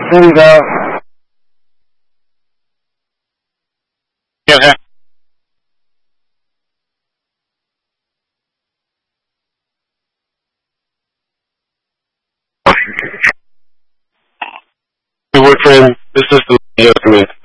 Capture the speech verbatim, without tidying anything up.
Here we go. Okay. Hey, boyfriend, this is the estimate.